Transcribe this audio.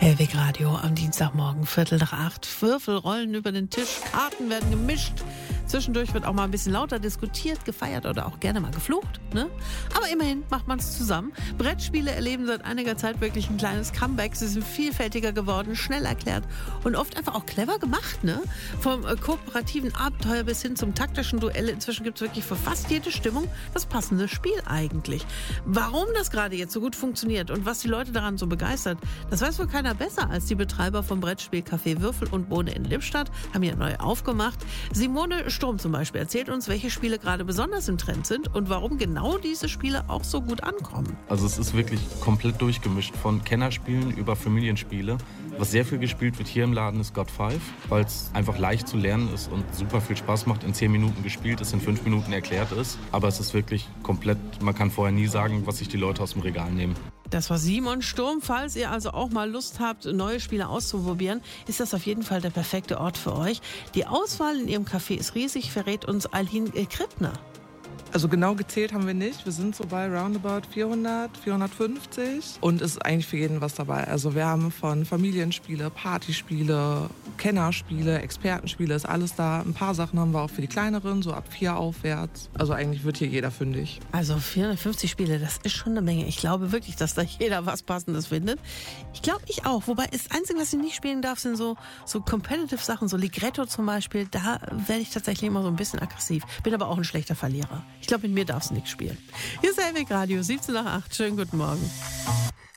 Hellwig Radio am Dienstagmorgen, 7:45. Würfel rollen über den Tisch, Karten werden gemischt. Zwischendurch wird auch mal ein bisschen lauter diskutiert, gefeiert oder auch gerne mal geflucht. Ne? Aber immerhin macht man es zusammen. Brettspiele erleben seit einiger Zeit wirklich ein kleines Comeback. Sie sind vielfältiger geworden, schnell erklärt und oft einfach auch clever gemacht. Ne? Vom kooperativen Abenteuer bis hin zum taktischen Duell. Inzwischen gibt es wirklich für fast jede Stimmung das passende Spiel eigentlich. Warum das gerade jetzt so gut funktioniert und was die Leute daran so begeistert, das weiß wohl keiner besser als die Betreiber vom Brettspielcafé Würfel und Bohne in Lippstadt, haben ja neu aufgemacht. Simone Sturm zum Beispiel erzählt uns, welche Spiele gerade besonders im Trend sind und warum genau diese Spiele auch so gut ankommen. Also es ist wirklich komplett durchgemischt, von Kennerspielen über Familienspiele. Was sehr viel gespielt wird hier im Laden ist God 5, weil es einfach leicht zu lernen ist und super viel Spaß macht. In 10 Minuten gespielt ist, in 5 Minuten erklärt ist. Aber es ist wirklich komplett, man kann vorher nie sagen, was sich die Leute aus dem Regal nehmen. Das war Simon Sturm. Falls ihr also auch mal Lust habt, neue Spiele auszuprobieren, ist das auf jeden Fall der perfekte Ort für euch. Die Auswahl in ihrem Café ist riesig, verrät uns Aline Krippner. Also genau gezählt haben wir nicht. Wir sind so bei roundabout 400, 450 und ist eigentlich für jeden was dabei. Also wir haben von Familienspiele, Partyspiele, Kennerspiele, Expertenspiele, ist alles da. Ein paar Sachen haben wir auch für die kleineren, so ab 4 aufwärts. Also eigentlich wird hier jeder fündig. Also 450 Spiele, das ist schon eine Menge. Ich glaube wirklich, dass da jeder was Passendes findet. Ich glaube, ich auch. Wobei das Einzige, was ich nicht spielen darf, sind so competitive Sachen, so Ligretto zum Beispiel. Da werde ich tatsächlich immer so ein bisschen aggressiv. Bin aber auch ein schlechter Verlierer. Ich glaube, mit mir darfst du nichts spielen. Hier ist Hellwig Radio, 7:08. Schönen guten Morgen.